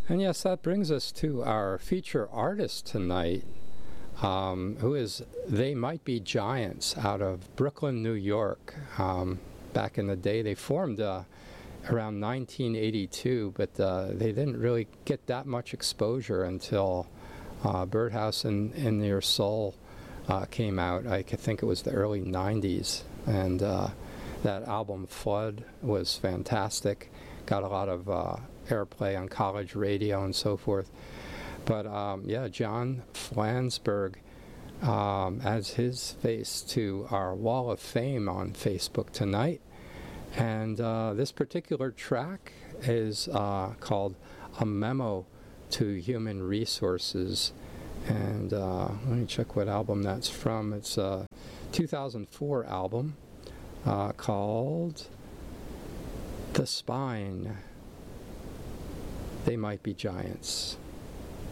And yes, that brings us to our feature artist tonight, who is They Might Be Giants out of Brooklyn, New York. Back in the day, they formed around 1982, but they didn't really get that much exposure until Birdhouse and Your Soul came out. I think it was the early 90s, and that album Flood was fantastic. Got a lot of airplay on college radio and so forth. But yeah, John Flansburgh adds his face to our Wall of Fame on Facebook tonight. And this particular track is called A Memo to Human Resources. And let me check what album that's from. It's a 2004 album called The Spine. They Might Be Giants.